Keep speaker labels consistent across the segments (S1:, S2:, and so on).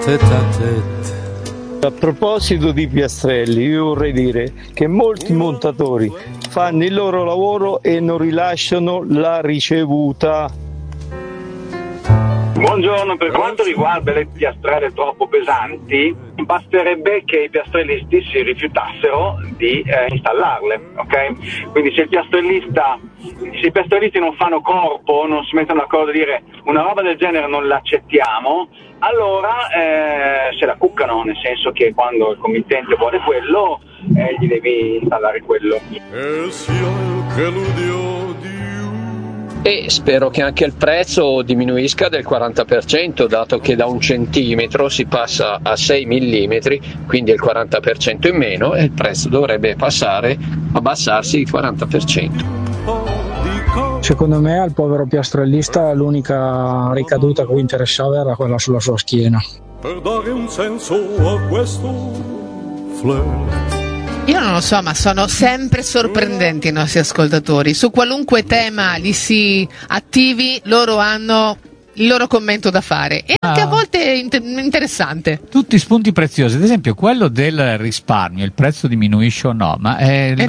S1: tête à tête.
S2: A proposito di piastrelli, io vorrei dire che molti montatori fanno il loro lavoro e non rilasciano la ricevuta.
S3: Buongiorno, per quanto riguarda le piastrelle troppo pesanti, basterebbe che i piastrellisti si rifiutassero di installarle, ok? Quindi se i piastrellisti non fanno corpo, non si mettono d'accordo a dire una roba del genere non l'accettiamo, allora se la cuccano, nel senso che quando il committente vuole quello, gli devi installare quello.
S4: E spero che anche il prezzo diminuisca del 40%, dato che da 1 centimetro si passa a 6 millimetri, quindi il 40% in meno, e il prezzo dovrebbe abbassarsi il 40%.
S5: Secondo me al povero piastrellista l'unica ricaduta che interessava era quella sulla sua schiena.
S1: Per dare un senso a questo flirt.
S6: Io non lo so, ma sono sempre sorprendenti i nostri ascoltatori. Su qualunque tema li si attivi, loro hanno il loro commento da fare, e anche a volte interessante.
S7: Tutti spunti preziosi, ad esempio quello del risparmio, il prezzo diminuisce o no, ma il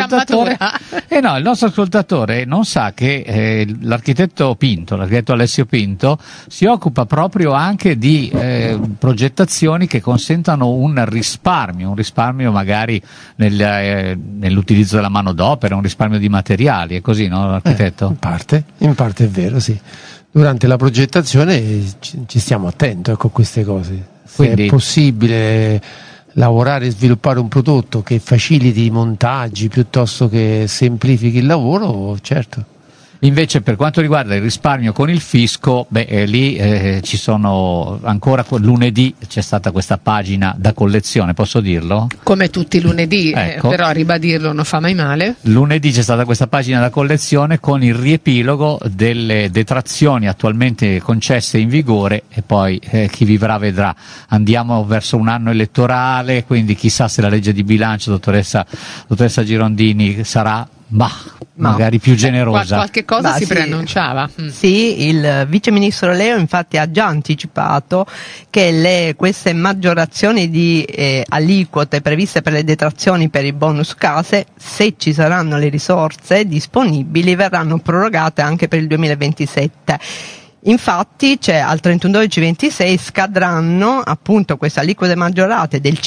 S7: nostro ascoltatore non sa che l'architetto Alessio Pinto si occupa proprio anche di progettazioni che consentano un risparmio magari nell'utilizzo della manodopera, un risparmio di materiali, è così, no, l'architetto?
S8: In parte è vero, sì. Durante la progettazione ci stiamo attenti a queste cose. Quindi è possibile lavorare e sviluppare un prodotto che faciliti i montaggi piuttosto che semplifichi il lavoro, certo.
S7: Invece per quanto riguarda il risparmio con il fisco, lì ci sono ancora lunedì c'è stata questa pagina da collezione, posso dirlo?
S6: Come tutti i lunedì,
S7: ecco.
S6: Però ribadirlo non fa mai male.
S7: Lunedì c'è stata questa pagina da collezione con il riepilogo delle detrazioni attualmente concesse in vigore, e poi chi vivrà vedrà. Andiamo verso un anno elettorale, quindi chissà se la legge di bilancio, dottoressa Girondini, sarà magari più generosa.
S6: Qualche cosa si preannunciava.
S9: Sì, il vice ministro Leo infatti ha già anticipato che queste maggiorazioni di aliquote previste per le detrazioni per i bonus case, se ci saranno le risorse disponibili, verranno prorogate anche per il 2027. Infatti al 31/12/26 scadranno appunto queste aliquote maggiorate del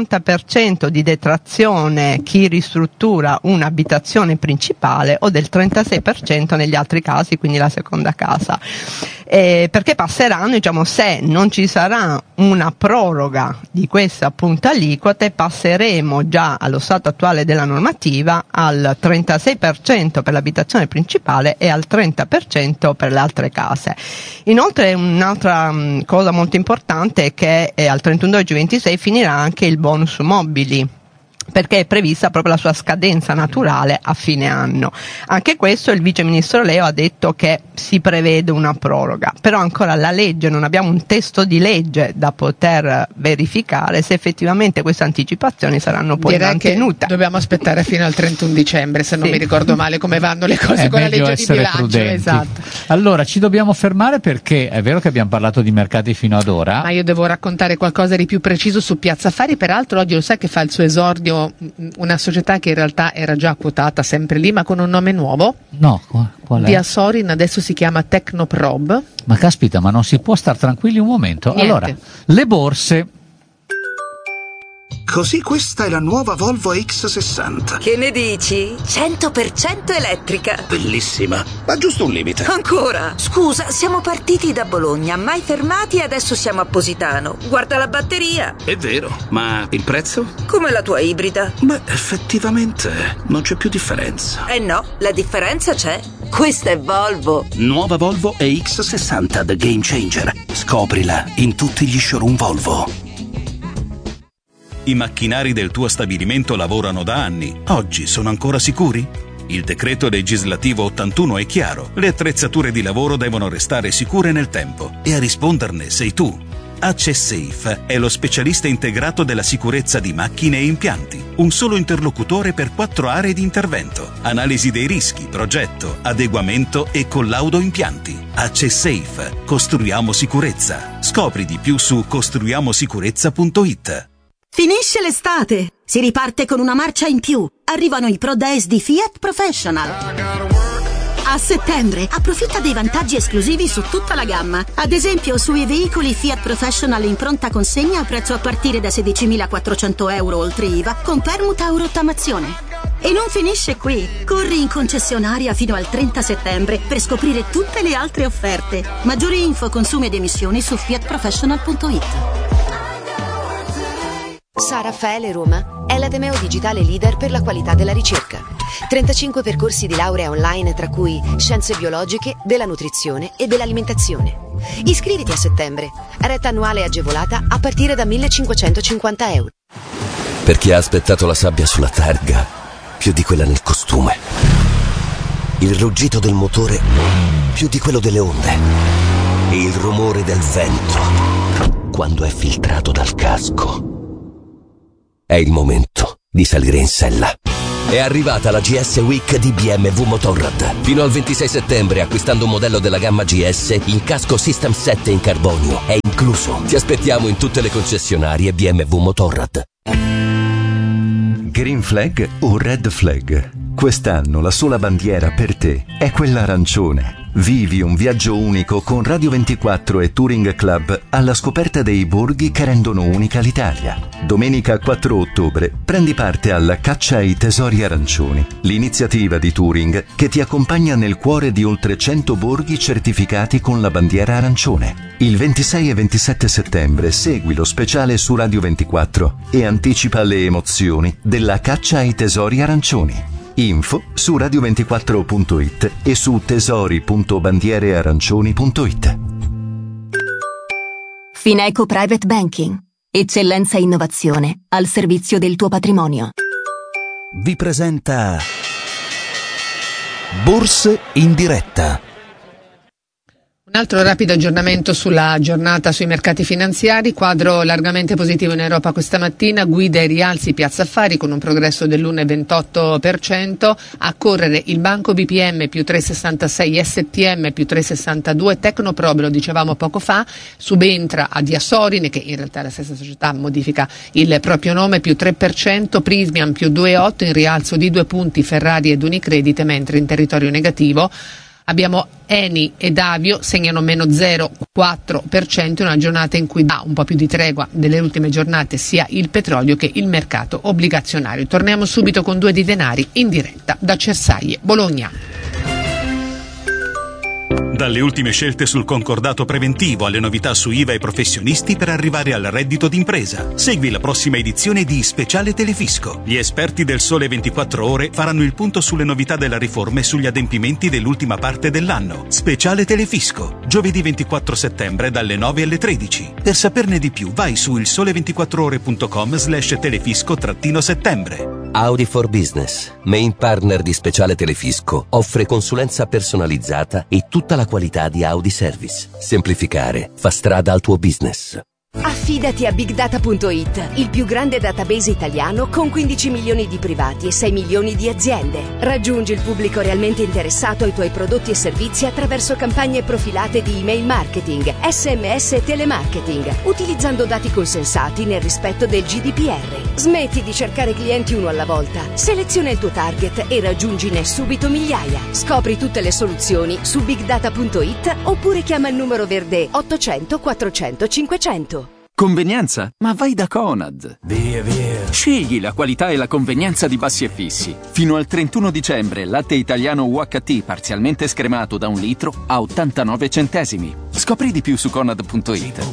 S9: 50% di detrazione chi ristruttura un'abitazione principale, o del 36% negli altri casi, quindi la seconda casa. Perché passeranno, se non ci sarà una proroga di queste appunto aliquote, passeremo già allo stato attuale della normativa al 36% per l'abitazione principale e al 30% per le altre case. Inoltre un'altra cosa molto importante è che al 31/12/26 finirà anche il bonus mobili, perché è prevista proprio la sua scadenza naturale a fine anno. Anche questo il vice ministro Leo ha detto che si prevede una proroga, però ancora la legge, non abbiamo un testo di legge da poter verificare se effettivamente queste anticipazioni saranno poi mantenute.
S6: Dobbiamo aspettare fino al 31 dicembre, se non mi ricordo male come vanno le cose con la legge di bilancio.
S7: Prudenti.
S6: Esatto.
S7: Allora ci dobbiamo fermare, perché è vero che abbiamo parlato di mercati fino ad ora,
S6: ma io devo raccontare qualcosa di più preciso su Piazza Affari. Peraltro oggi lo sai che fa il suo esordio una società che in realtà era già quotata sempre lì, ma con un nome nuovo.
S7: No, qual è?
S6: Via Sorin adesso si chiama Tecnoprob.
S7: Ma caspita, ma non si può star tranquilli un momento?
S6: Niente.
S7: Allora, le borse.
S10: Così questa è la nuova Volvo X60.
S11: Che ne dici? 100% elettrica.
S10: Bellissima, ma giusto un limite.
S11: Ancora? Scusa, siamo partiti da Bologna, mai fermati, e adesso siamo a Positano. Guarda la batteria.
S10: È vero, ma il prezzo?
S11: Come la tua ibrida.
S10: Beh, effettivamente non c'è più differenza.
S11: No, la differenza c'è. Questa è Volvo.
S10: Nuova Volvo EX60 The Game Changer. Scoprila in tutti gli showroom Volvo.
S12: I macchinari del tuo stabilimento lavorano da anni. Oggi sono ancora sicuri? Il decreto legislativo 81 è chiaro. Le attrezzature di lavoro devono restare sicure nel tempo, e a risponderne sei tu. AccessSafe è lo specialista integrato della sicurezza di macchine e impianti. Un solo interlocutore per 4 aree di intervento. Analisi dei rischi, progetto, adeguamento e collaudo impianti. AccessSafe. Costruiamo sicurezza. Scopri di più su costruiamosicurezza.it.
S13: Finisce l'estate, si riparte con una marcia in più. Arrivano i Pro Days di Fiat Professional. A settembre approfitta dei vantaggi esclusivi su tutta la gamma. Ad esempio sui veicoli Fiat Professional in pronta consegna a prezzo a partire da 16.400 euro oltre IVA con permuta o rottamazione. E non finisce qui. Corri in concessionaria fino al 30 settembre per scoprire tutte le altre offerte. Maggiori info, consumi ed emissioni su fiatprofessional.it.
S14: San Raffaele Roma è l'ateneo digitale leader per la qualità della ricerca. 35 percorsi di laurea online, tra cui scienze biologiche, della nutrizione e dell'alimentazione. Iscriviti a settembre. Retta annuale agevolata a partire da 1.550 euro.
S15: Per chi ha aspettato la sabbia sulla targa più di quella nel costume. Il ruggito del motore più di quello delle onde. E il rumore del vento quando è filtrato dal casco. È il momento di salire in sella. È arrivata la GS Week di BMW Motorrad. Fino al 26 settembre, acquistando un modello della gamma GS, il casco System 7 in carbonio è incluso. Ti aspettiamo in tutte le concessionarie BMW Motorrad.
S16: Green Flag o Red Flag? Quest'anno la sola bandiera per te è quella arancione. Vivi un viaggio unico con Radio 24 e Touring Club alla scoperta dei borghi che rendono unica l'Italia. Domenica 4 ottobre prendi parte alla Caccia ai Tesori Arancioni, l'iniziativa di Touring che ti accompagna nel cuore di oltre 100 borghi certificati con la bandiera arancione. Il 26 e 27 settembre segui lo speciale su Radio 24 e anticipa le emozioni della Caccia ai Tesori Arancioni. Info su radio24.it e su tesori.bandierearancioni.it.
S17: Fineco Private Banking. Eccellenza e innovazione al servizio del tuo patrimonio.
S10: Vi presenta Borse in diretta.
S6: Un altro rapido aggiornamento sulla giornata sui mercati finanziari, quadro largamente positivo in Europa questa mattina, guida ai rialzi Piazza Affari con un progresso dell'1,28%, a correre il Banco BPM più 3,66, STM più 3,62, Tecnoprobe, lo dicevamo poco fa, subentra a Diasorine, che in realtà è la stessa società, modifica il proprio nome, più 3%, Prismian più 2,8, in rialzo di 2 punti Ferrari ed Unicredit, mentre in territorio negativo abbiamo Eni ed Avio, segnano meno 0,4%, in una giornata in cui dà un po' più di tregua delle ultime giornate sia il petrolio che il mercato obbligazionario. Torniamo subito con 2 di denari in diretta da Cersaie, Bologna.
S12: Dalle ultime scelte sul concordato preventivo alle novità su IVA e professionisti per arrivare al reddito d'impresa. Segui la prossima edizione di Speciale Telefisco. Gli esperti del Sole 24 Ore faranno il punto sulle novità della riforma e sugli adempimenti dell'ultima parte dell'anno. Speciale Telefisco, giovedì 24 settembre dalle 9 alle 13. Per saperne di più vai su ilsole24ore.com/telefisco-settembre.
S15: Audi for Business, main partner di Speciale Telefisco, offre consulenza personalizzata e tutta la qualità di Audi Service. Semplificare fa strada al tuo business.
S14: Affidati a BigData.it, il più grande database italiano con 15 milioni di privati e 6 milioni di aziende. Raggiungi il pubblico realmente interessato ai tuoi prodotti e servizi attraverso campagne profilate di email marketing, SMS e telemarketing, utilizzando dati consensati nel rispetto del GDPR. Smetti di cercare clienti uno alla volta, seleziona il tuo target e raggiungine subito migliaia. Scopri tutte le soluzioni su BigData.it oppure chiama il numero verde 800 400 500.
S18: Convenienza? Ma vai da Conad. Via. Scegli la qualità e la convenienza di Bassi e Fissi. Fino al 31 dicembre, latte italiano UHT parzialmente scremato da 1 litro a 89 centesimi. Scopri di più su Conad.it.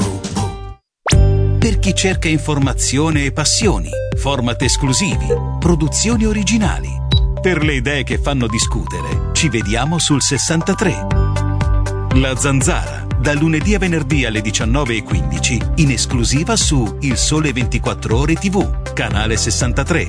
S12: Per chi cerca informazione e passioni, format esclusivi, produzioni originali. Per le idee che fanno discutere, ci vediamo sul 63. La Zanzara, da lunedì a venerdì alle 19:15, in esclusiva su Il Sole 24 Ore TV, canale 63.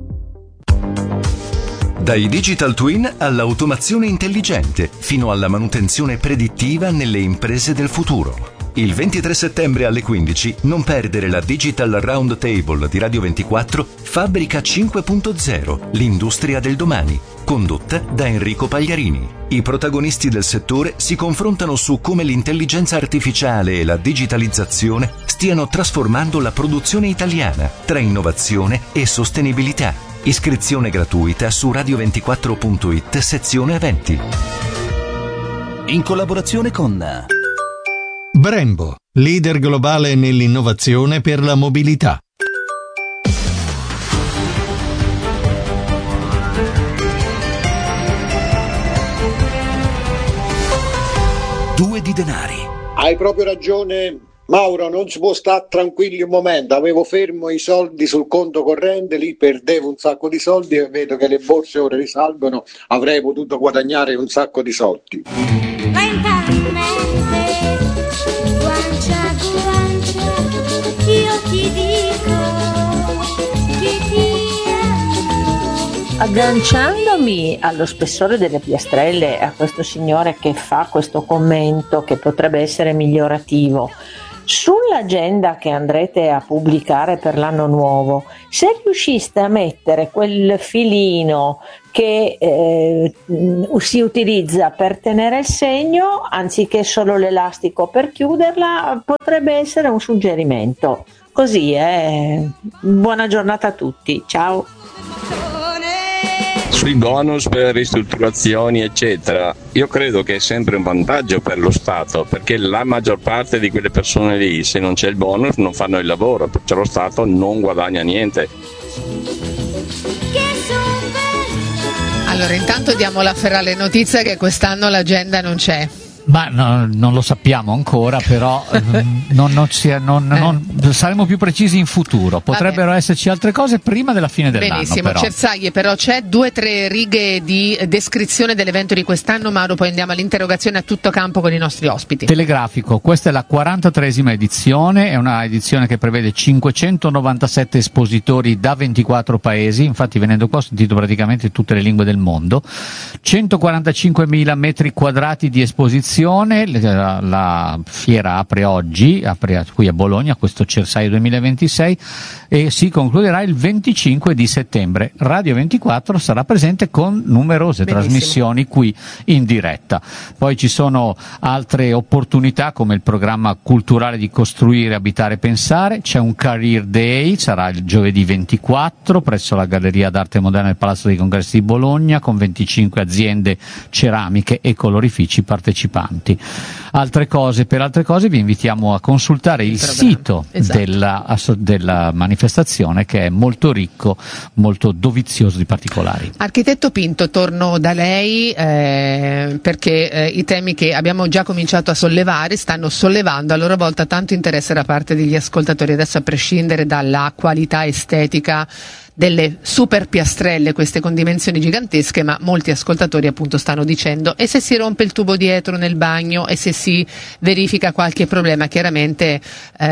S16: Dai digital twin all'automazione intelligente, fino alla manutenzione predittiva nelle imprese del futuro. Il 23 settembre alle 15 non perdere la Digital Round Table di Radio 24 Fabbrica 5.0, l'industria del domani, condotta da Enrico Pagliarini. I protagonisti del settore si confrontano su come l'intelligenza artificiale e la digitalizzazione stiano trasformando la produzione italiana tra innovazione e sostenibilità. Iscrizione gratuita su radio24.it sezione eventi.
S10: In collaborazione con
S19: Brembo, leader globale nell'innovazione per la mobilità.
S10: Due di denari.
S20: Hai proprio ragione, Mauro, non si può stare tranquilli un momento. Avevo fermo i soldi sul conto corrente, lì perdevo un sacco di soldi e vedo che le borse ora risalgono, avrei potuto guadagnare un sacco di soldi.
S21: Io ti dico che ti amo. Agganciandomi allo spessore delle piastrelle, a questo signore che fa questo commento che potrebbe essere migliorativo, sull'agenda che andrete a pubblicare per l'anno nuovo, se riusciste a mettere quel filino che si utilizza per tenere il segno anziché solo l'elastico per chiuderla, potrebbe essere un suggerimento. Così, buona giornata a tutti, ciao.
S22: Sui bonus per ristrutturazioni eccetera, io credo che è sempre un vantaggio per lo Stato, perché la maggior parte di quelle persone lì, se non c'è il bonus, non fanno il lavoro, perciò lo Stato non guadagna niente.
S6: Allora, intanto diamo la ferrale notizia che quest'anno l'agenda non c'è.
S7: Ma non lo sappiamo ancora, però saremo più precisi in futuro. Potrebbero esserci altre cose prima della fine dell'anno.
S6: Benissimo, Cersaglie, però c'è 2-3 righe di descrizione dell'evento di quest'anno, Mauro, poi andiamo all'interrogazione a tutto campo con i nostri ospiti.
S7: Telegrafico, questa è la 43esima edizione, è una edizione che prevede 597 espositori da 24 paesi, infatti venendo qua ho sentito praticamente tutte le lingue del mondo, 145.000 metri quadrati di esposizione. La fiera apre oggi, apre qui a Bologna, questo Cersaio 2026, e si concluderà il 25 di settembre. Radio 24 sarà presente con numerose trasmissioni qui in diretta. Poi ci sono altre opportunità come il programma culturale di Costruire, Abitare, Pensare, c'è un Career Day, sarà il giovedì 24 presso la Galleria d'Arte Moderna del Palazzo dei Congressi di Bologna con 25 aziende ceramiche e colorifici partecipanti. Per altre cose vi invitiamo a consultare il sito della manifestazione, che è molto ricco, molto dovizioso di particolari.
S6: Architetto Pinto, torno da lei perché i temi che abbiamo già cominciato a sollevare stanno sollevando a loro volta tanto interesse da parte degli ascoltatori, adesso a prescindere dalla qualità estetica delle super piastrelle, queste con dimensioni gigantesche, ma molti ascoltatori appunto stanno dicendo: e se si rompe il tubo dietro nel bagno, e se si verifica qualche problema? Chiaramente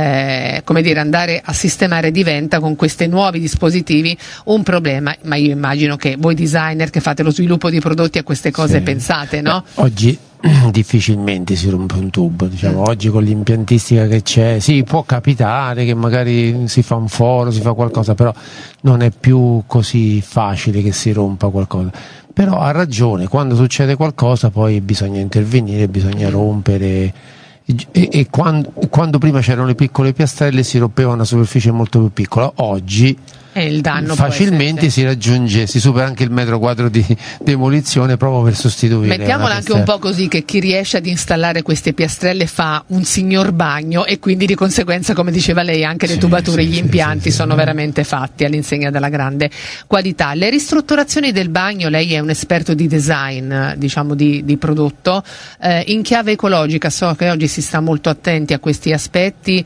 S6: andare a sistemare diventa, con questi nuovi dispositivi, un problema, ma io immagino che voi designer che fate lo sviluppo di prodotti a queste cose pensate, no?
S8: Oggi difficilmente si rompe un tubo, diciamo. Oggi con l'impiantistica che c'è, sì, può capitare che magari si fa un foro, si fa qualcosa, però non è più così facile che si rompa qualcosa. Però ha ragione, quando succede qualcosa poi bisogna intervenire, bisogna rompere, e quando prima c'erano le piccole piastrelle si rompeva una superficie molto più piccola, oggi
S6: il danno
S8: facilmente si supera anche il metro quadro di demolizione proprio per sostituire.
S6: Mettiamola anche un po' così, che chi riesce ad installare queste piastrelle fa un signor bagno, e quindi di conseguenza, come diceva lei, anche le tubature, gli impianti sono veramente fatti all'insegna della grande qualità. Le ristrutturazioni del bagno, lei è un esperto di design, diciamo di prodotto, in chiave ecologica so che oggi si sta molto attenti a questi aspetti,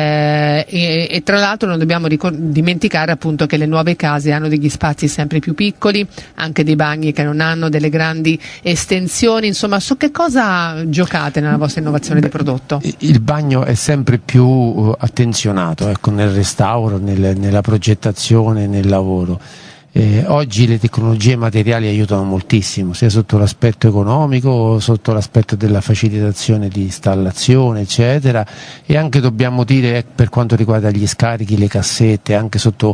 S6: e tra l'altro non dobbiamo dimenticare appunto che le nuove case hanno degli spazi sempre più piccoli, anche dei bagni che non hanno delle grandi estensioni. Insomma, su che cosa giocate nella vostra innovazione di prodotto?
S8: Il bagno è sempre più attenzionato, ecco, nel restauro, nella progettazione, nel lavoro. Oggi le tecnologie materiali aiutano moltissimo, sia sotto l'aspetto economico, sotto l'aspetto della facilitazione di installazione, eccetera, e anche dobbiamo dire per quanto riguarda gli scarichi, le cassette, anche sotto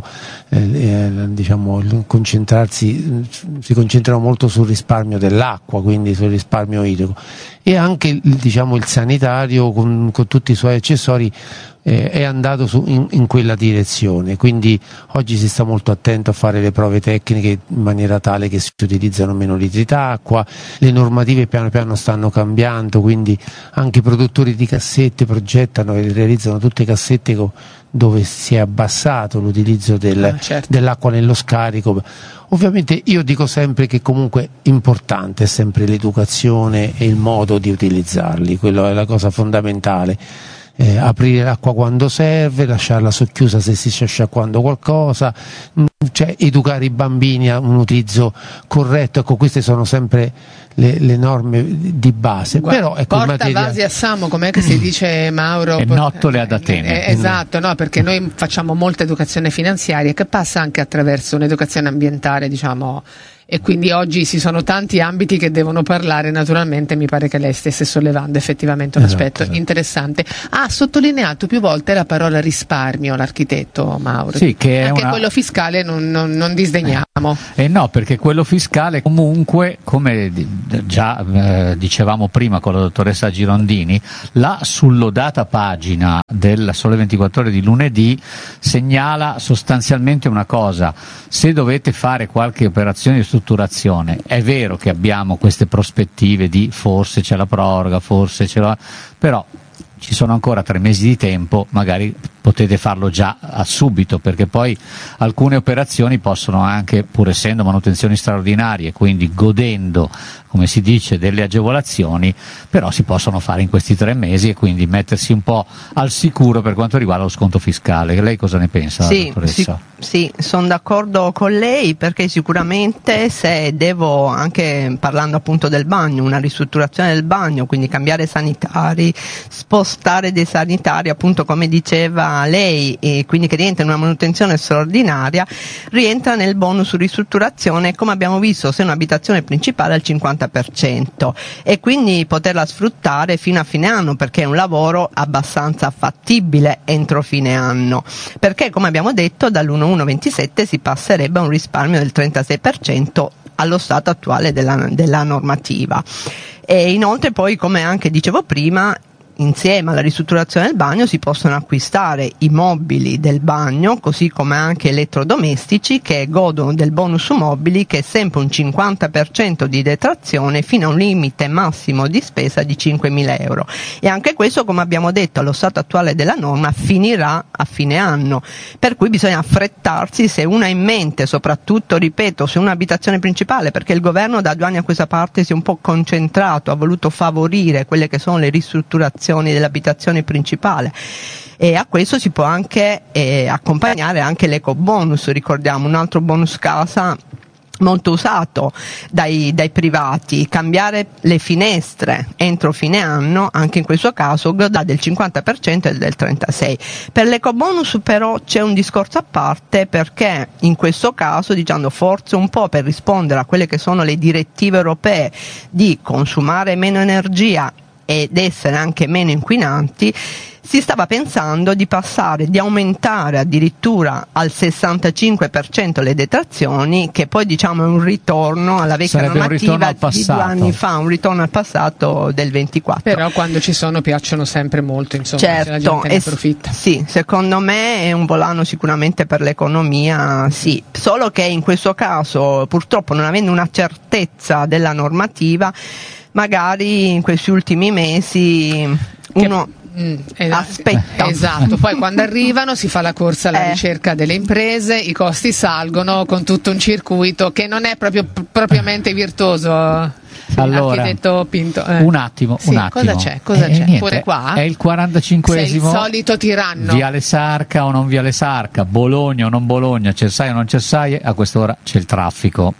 S8: diciamo il concentrarsi, si concentrano molto sul risparmio dell'acqua, quindi sul risparmio idrico, e anche diciamo il sanitario con tutti i suoi accessori è andato in quella direzione, quindi oggi si sta molto attento a fare le prove tecniche in maniera tale che si utilizzano meno litri d'acqua, le normative piano piano stanno cambiando, quindi anche i produttori di cassette progettano e realizzano tutte cassette dove si è abbassato l'utilizzo dell'acqua nello scarico. Ovviamente io dico sempre che comunque importante è sempre l'educazione e il modo di utilizzarli, quello è la cosa fondamentale. Aprire l'acqua quando serve, lasciarla socchiusa se si sta sciacquando qualcosa, cioè educare i bambini a un utilizzo corretto. Ecco, queste sono sempre le norme di base. Però ecco,
S6: porta vasi a Samo, com'è che si dice, Mauro?
S7: E nottole ad Atene.
S6: Esatto, no, perché noi facciamo molta educazione finanziaria che passa anche attraverso un'educazione ambientale, diciamo. E quindi oggi ci sono tanti ambiti che devono parlare, naturalmente mi pare che lei stesse sollevando effettivamente un aspetto interessante. Ha sottolineato più volte la parola risparmio l'architetto Mauro,
S7: sì, che è
S6: anche quello fiscale non disdegniamo.
S7: No, perché quello fiscale comunque, come già dicevamo prima con la dottoressa Girondini, la sullodata pagina del Sole 24 Ore di lunedì segnala sostanzialmente una cosa: se dovete fare qualche operazione di strutturazione, è vero che abbiamo queste prospettive di forse c'è la proroga, forse c'è però ci sono ancora 3 mesi di tempo, magari potete farlo già subito, perché poi alcune operazioni possono anche, pur essendo manutenzioni straordinarie, quindi godendo, come si dice, delle agevolazioni, però si possono fare in questi 3 mesi e quindi mettersi un po' al sicuro per quanto riguarda lo sconto fiscale. Lei cosa ne pensa, dottoressa?
S9: Sì, sono d'accordo con lei, perché sicuramente se devo, anche parlando appunto del bagno, una ristrutturazione del bagno, quindi cambiare sanitari, spostare dei sanitari, appunto come diceva lei, e quindi che rientra in una manutenzione straordinaria, rientra nel bonus ristrutturazione, come abbiamo visto, se un'abitazione principale al 50%, e quindi poterla sfruttare fino a fine anno, perché è un lavoro abbastanza fattibile entro fine anno, perché come abbiamo detto dall'1/1/27 si passerebbe a un risparmio del 36% allo stato attuale della normativa. E inoltre poi, come anche dicevo prima, insieme alla ristrutturazione del bagno si possono acquistare i mobili del bagno, così come anche elettrodomestici, che godono del bonus mobili, che è sempre un 50% di detrazione fino a un limite massimo di spesa di 5.000 euro. E anche questo, come abbiamo detto, allo stato attuale della norma finirà a fine anno, per cui bisogna affrettarsi se uno ha in mente, soprattutto, ripeto, se un'abitazione principale, perché il governo da 2 anni a questa parte si è un po' concentrato, ha voluto favorire quelle che sono le ristrutturazioni dell'abitazione principale, e a questo si può anche accompagnare anche l'eco bonus. Ricordiamo un altro bonus casa molto usato dai privati: cambiare le finestre entro fine anno, anche in questo caso godrà del 50% e del 36%. Per l'ecobonus però c'è un discorso a parte, perché in questo caso, diciamo, forse un po' per rispondere a quelle che sono le direttive europee di consumare meno energia ed essere anche meno inquinanti, si stava pensando di aumentare addirittura al 65% le detrazioni, che poi diciamo è un ritorno alla vecchia normativa di 2 anni fa, un ritorno al passato del 24.
S6: Però quando ci sono piacciono sempre molto, insomma,
S9: certo,
S6: la gente ne approfitta.
S9: Sì, secondo me è un volano sicuramente per l'economia, sì, solo che in questo caso, purtroppo, non avendo una certezza della normativa, magari in questi ultimi mesi uno aspetta.
S6: Esatto, poi quando arrivano si fa la corsa alla ricerca delle imprese, i costi salgono con tutto un circuito che non è proprio propriamente virtuoso.
S7: Allora,
S6: architetto Pinto.
S7: Un attimo.
S6: Cosa c'è?
S7: Niente,
S6: pure qua?
S7: È il 45esimo.
S6: Sei il solito tiranno.
S7: Viale Sarca o non Viale Sarca, Bologna o non Bologna, Cersaie o non Cersaie, a quest'ora c'è il traffico.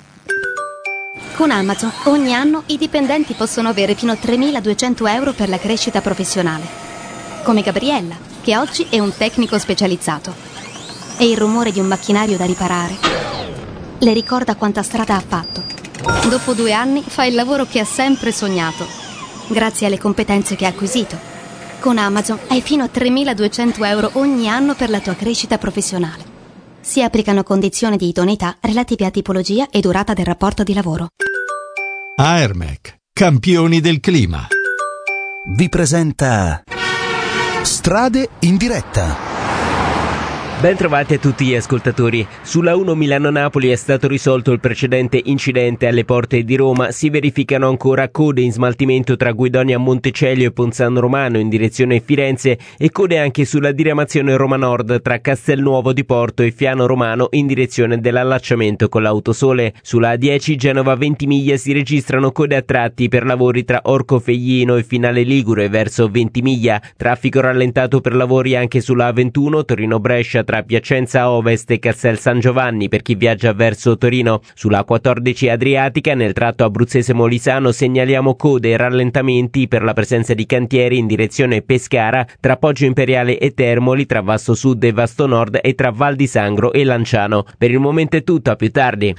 S2: Con Amazon ogni anno i dipendenti possono avere fino a 3.200 euro per la crescita professionale. Come Gabriella, che oggi è un tecnico specializzato. E il rumore di un macchinario da riparare Le ricorda quanta strada ha fatto. Dopo 2 anni fa il lavoro che ha sempre sognato, grazie alle competenze che ha acquisito. Con Amazon hai fino a 3.200 euro ogni anno per la tua crescita professionale. Si applicano condizioni di idoneità relative a tipologia e durata del rapporto di lavoro.
S19: Aermec, campioni del clima.
S10: Vi presenta Strade in diretta.
S3: Ben trovati a tutti gli ascoltatori. Sulla 1 Milano-Napoli è stato risolto il precedente incidente alle porte di Roma. Si verificano ancora code in smaltimento tra Guidonia Montecelio e Ponzano Romano in direzione Firenze e code anche sulla diramazione Roma Nord tra Castelnuovo di Porto e Fiano Romano in direzione dell'allacciamento con l'Autosole. Sulla A10 Genova Ventimiglia si registrano code a tratti per lavori tra Orcofelino e Finale Ligure verso Ventimiglia. Traffico rallentato per lavori anche sulla A21 Torino-Brescia tra Piacenza Ovest e Castel San Giovanni per chi viaggia verso Torino. Sulla A14 Adriatica nel tratto abruzzese-molisano segnaliamo code e rallentamenti per la presenza di cantieri in direzione Pescara tra Poggio Imperiale e Termoli, tra Vasto Sud e Vasto Nord e tra Val di Sangro e Lanciano. Per il momento è tutto, a più tardi.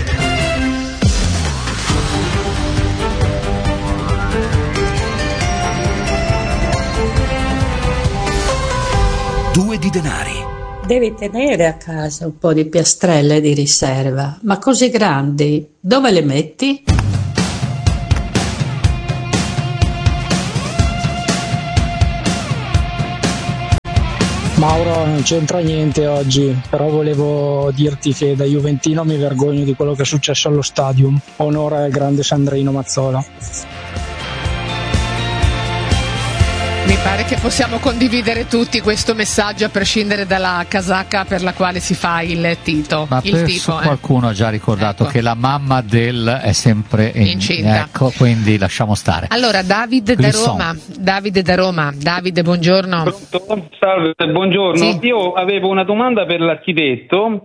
S10: Due di denari.
S21: Devi tenere a casa un po' di piastrelle di riserva, ma così grandi, dove le metti?
S5: Mauro, non c'entra niente oggi, però volevo dirti che da juventino mi vergogno di quello che è successo allo Stadium. Onore al grande Sandrino Mazzola.
S6: Mi pare che possiamo condividere tutti questo messaggio a prescindere dalla casacca per la quale si fa il tifo.
S7: Ma qualcuno ha già ricordato che la mamma è sempre
S6: incinta.
S7: Ecco, quindi lasciamo stare.
S6: Allora, Davide da Roma. Davide, buongiorno.
S4: Pronto? Salve, buongiorno. Sì. Io avevo una domanda per l'architetto,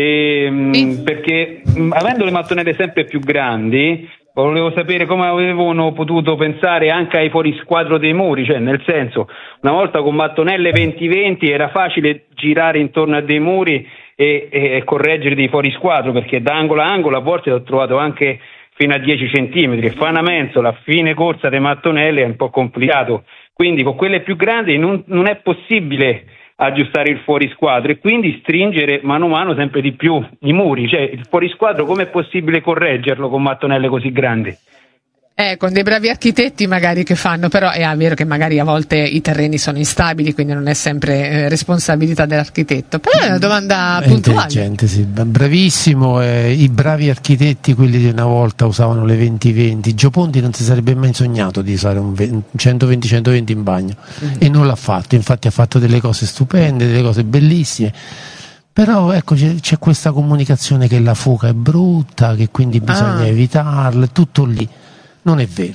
S4: perché avendo le mattonelle sempre più grandi, volevo sapere come avevano potuto pensare anche ai fuorisquadro dei muri, cioè nel senso, una volta con mattonelle 20-20 era facile girare intorno a dei muri e correggere dei fuorisquadro, perché da angolo a angolo a volte l'ho trovato anche fino a 10 centimetri, e fare una mensola a fine corsa dei mattonelle è un po' complicato, quindi con quelle più grandi non è possibile aggiustare il fuorisquadro e quindi stringere mano a mano sempre di più i muri, cioè il fuorisquadro come è possibile correggerlo con mattonelle così grandi?
S6: Con dei bravi architetti magari che fanno, però è vero che magari a volte i terreni sono instabili, quindi non è sempre responsabilità dell'architetto, però è una domanda puntuale.
S8: Intelligente, sì, bravissimo, i bravi architetti, quelli di una volta usavano le 20-20, Gio Ponti non si sarebbe mai sognato di usare un 120-120 in bagno e non l'ha fatto, infatti ha fatto delle cose stupende, delle cose bellissime. Però ecco c'è questa comunicazione che la fuga è brutta, che quindi bisogna evitarla, è tutto lì. Non è vero.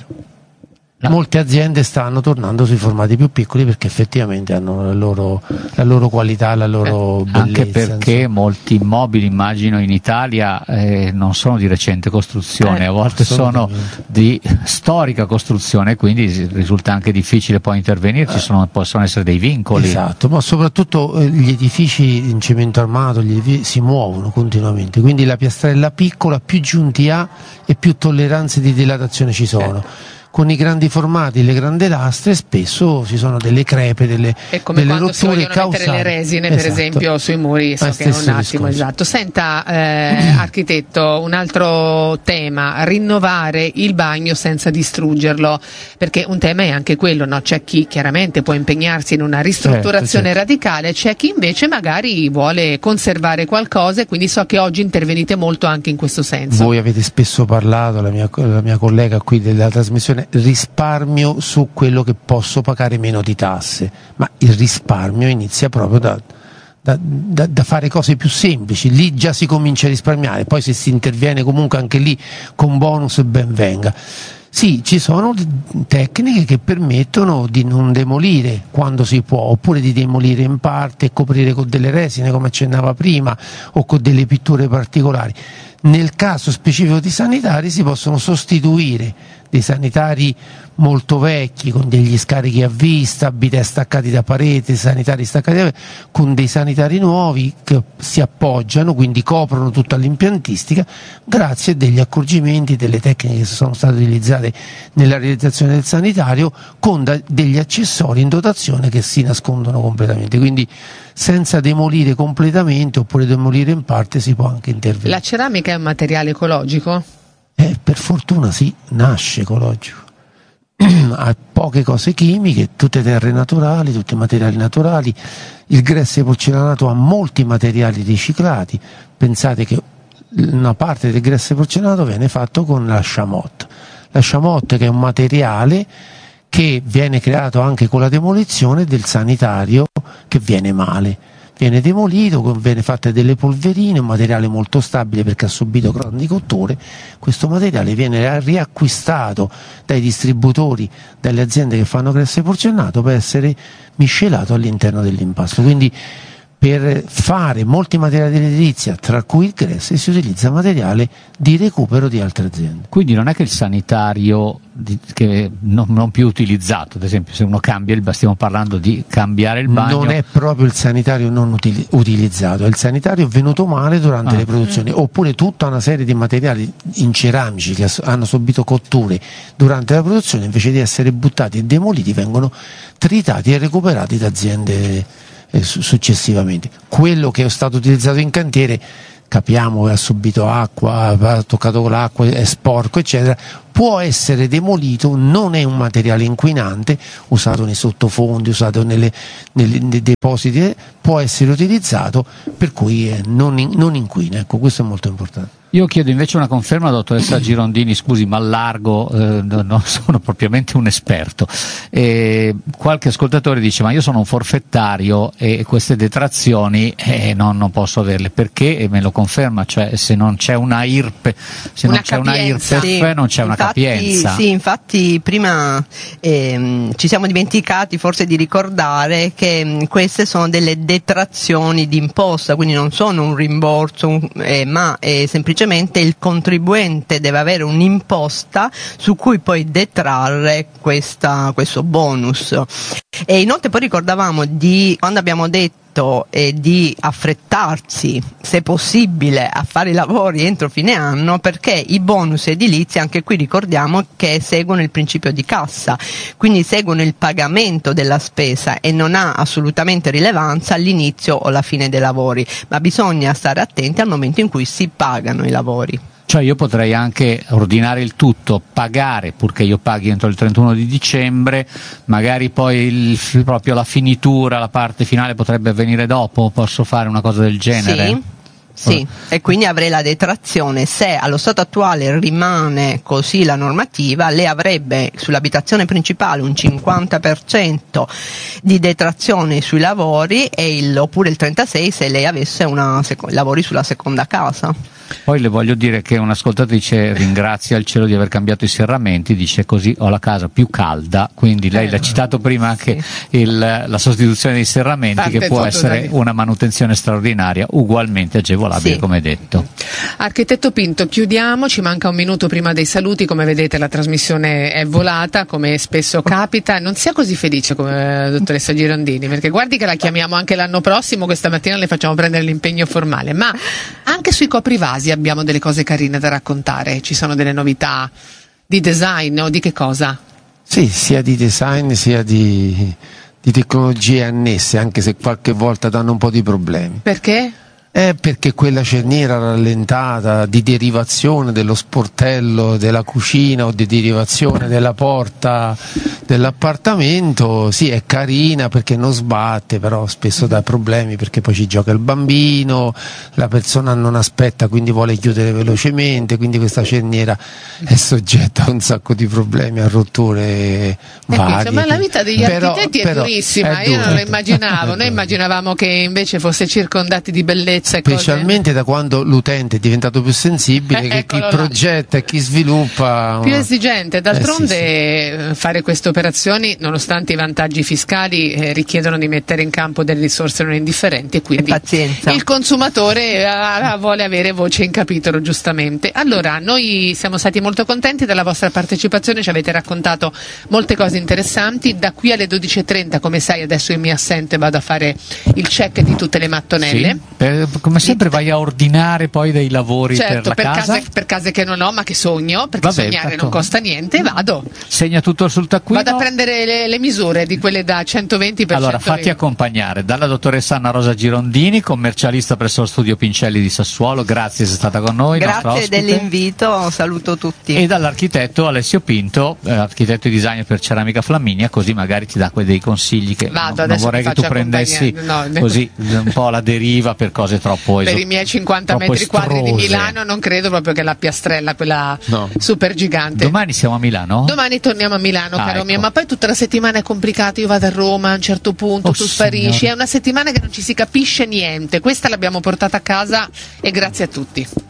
S8: Molte aziende stanno tornando sui formati più piccoli perché effettivamente hanno la loro qualità, la loro bellezza.
S7: Anche perché molti immobili, immagino, in Italia non sono di recente costruzione, a volte sono di storica costruzione, quindi risulta anche difficile poi intervenire, possono essere dei vincoli.
S8: Esatto, ma soprattutto gli edifici in cemento armato si muovono continuamente, quindi la piastrella piccola più giunti ha e più tolleranze di dilatazione ci sono. Con i grandi formati, le grandi lastre, spesso ci sono delle crepe, delle rotture
S6: si vogliono
S8: causali.
S6: Mettere le resine, per esempio, sui muri, so che è un attimo, esatto. Senta, architetto, un altro tema, rinnovare il bagno senza distruggerlo, perché un tema è anche quello, no? C'è chi chiaramente può impegnarsi in una ristrutturazione radicale, c'è chi invece magari vuole conservare qualcosa, e quindi so che oggi intervenite molto anche in questo senso.
S8: Voi avete spesso parlato, la mia collega qui della trasmissione, risparmio su quello che posso pagare meno di tasse, ma il risparmio inizia proprio da fare cose più semplici, lì già si comincia a risparmiare, poi se si interviene comunque anche lì con bonus ben venga. Sì, ci sono tecniche che permettono di non demolire quando si può, oppure di demolire in parte e coprire con delle resine come accennava prima, o con delle pitture particolari. Nel caso specifico di sanitari si possono sostituire dei sanitari molto vecchi con degli scarichi a vista, bidet staccati da parete, sanitari staccati da parete, con dei sanitari nuovi che si appoggiano, quindi coprono tutta l'impiantistica grazie a degli accorgimenti, delle tecniche che sono state utilizzate nella realizzazione del sanitario, con degli accessori in dotazione che si nascondono completamente, quindi senza demolire completamente oppure demolire in parte si può anche intervenire.
S6: La ceramica è un materiale ecologico?
S8: Per fortuna sì, nasce ecologico. Ha poche cose chimiche, tutte terre naturali, tutti materiali naturali. Il gresse porcellanato ha molti materiali riciclati. Pensate che una parte del gresse porcellanato viene fatto con la chamotte. La chamotte, che è un materiale che viene creato anche con la demolizione del sanitario che viene male. Viene demolito, viene fatte delle polverine, un materiale molto stabile perché ha subito grandi cotture. Questo materiale viene riacquistato dai distributori, dalle aziende che fanno gresse porcellanato per essere miscelato all'interno dell'impasto. Quindi per fare molti materiali di edilizia, tra cui il gresse, si utilizza materiale di recupero di altre aziende.
S7: Quindi non è che il sanitario che non più utilizzato, ad esempio se uno cambia stiamo parlando di cambiare il bagno.
S8: Non è proprio il sanitario non utilizzato, è il sanitario venuto male durante le produzioni, oppure tutta una serie di materiali in ceramici che hanno subito cotture durante la produzione, invece di essere buttati e demoliti vengono tritati e recuperati da aziende successivamente. Quello che è stato utilizzato in cantiere, capiamo che ha subito acqua, ha toccato con l'acqua, è sporco eccetera, può essere demolito, non è un materiale inquinante, usato nei sottofondi, usato nei depositi, può essere utilizzato, per cui non inquina. Ecco, questo è molto importante.
S7: Io chiedo invece una conferma alla dottoressa Girondini, scusi ma allargo, non sono propriamente un esperto. Qualche ascoltatore dice ma io sono un forfettario e queste detrazioni non posso averle, perché? E me lo conferma, cioè se non c'è una IRPE, se non c'è una IRPEF
S9: sì.
S7: non c'è una capienza.
S9: Sì, infatti prima ci siamo dimenticati forse di ricordare che queste sono delle detrazioni d'imposta, quindi non sono un rimborso, ma semplicemente il contribuente deve avere un'imposta su cui poi detrarre questo bonus. E inoltre poi ricordavamo di quando abbiamo detto di affrettarsi, se possibile, a fare i lavori entro fine anno, perché i bonus edilizi, anche qui ricordiamo che seguono il principio di cassa, quindi seguono il pagamento della spesa e non ha assolutamente rilevanza all'inizio o alla fine dei lavori, ma bisogna stare attenti al momento in cui si pagano i lavori.
S7: Cioè io potrei anche ordinare il tutto, pagare, purché io paghi entro il 31 di dicembre, magari poi proprio la finitura, la parte finale potrebbe avvenire dopo, posso fare una cosa del genere?
S9: Sì, e quindi avrei la detrazione. Se allo stato attuale rimane così la normativa, lei avrebbe sull'abitazione principale un 50% di detrazione sui lavori oppure il 36% se lei avesse lavori sulla seconda casa.
S7: Poi le voglio dire che un'ascoltatrice ringrazia il cielo di aver cambiato i serramenti, dice così ho la casa più calda, quindi lei l'ha citato prima anche la sostituzione dei serramenti, che può essere una manutenzione straordinaria, ugualmente agevolabile, come detto.
S6: Architetto Pinto, chiudiamo, ci manca un minuto prima dei saluti, come vedete la trasmissione è volata, come spesso capita. Non sia così felice come dottoressa Girondini, perché guardi che la chiamiamo anche l'anno prossimo, questa mattina le facciamo prendere l'impegno formale, ma anche sui coprivasi abbiamo delle cose carine da raccontare, ci sono delle novità di design o di che cosa?
S8: Sì, sia di design sia di tecnologie annesse, anche se qualche volta danno un po' di problemi.
S6: Perché?
S8: Perché quella cerniera rallentata di derivazione dello sportello della cucina o di derivazione della porta dell'appartamento, sì, è carina perché non sbatte, però spesso dà problemi perché poi ci gioca il bambino, la persona non aspetta, quindi vuole chiudere velocemente, quindi questa cerniera è soggetta a un sacco di problemi, a rotture varie.
S6: Ma la vita degli architetti è durissima, io non lo immaginavo, noi immaginavamo che invece fosse circondati di bellezza puzza e
S8: specialmente da quando l'utente è diventato più sensibile, che chi progetta e chi sviluppa
S6: più esigente. D'altronde fare queste operazioni, nonostante i vantaggi fiscali, richiedono di mettere in campo delle risorse non indifferenti, e quindi il consumatore vuole avere voce in capitolo, giustamente. Allora, noi siamo stati molto contenti della vostra partecipazione, ci avete raccontato molte cose interessanti. Da qui alle 12:30, come sai, adesso io mi assento e vado a fare il check di tutte le mattonelle.
S7: Come sempre vai a ordinare poi dei lavori per la casa?
S6: Per case che non ho ma che sogno, perché sognare non costa niente, e vado.
S7: Segna tutto sul taccuino.
S6: Vado a prendere le misure di quelle da 120 per 120.
S7: Allora fatti accompagnare dalla dottoressa Anna Rosa Girondini, commercialista presso lo studio Pincelli di Sassuolo. Grazie, sei stata con noi.
S9: Grazie dell'invito, saluto tutti.
S7: E dall'architetto Alessio Pinto, architetto e designer per Ceramica Flaminia, così magari ti dà dei consigli che non vorrei che tu prendessi così un po' alla deriva per cose troppo
S6: per i miei 50 metri quadri di Milano non credo proprio che la piastrella, quella super gigante.
S7: Domani siamo a Milano?
S6: Domani torniamo a Milano, caro mio, ma poi tutta la settimana è complicata. Io vado a Roma a un certo punto, tu sparisci, è una settimana che non ci si capisce niente. Questa l'abbiamo portata a casa e grazie a tutti.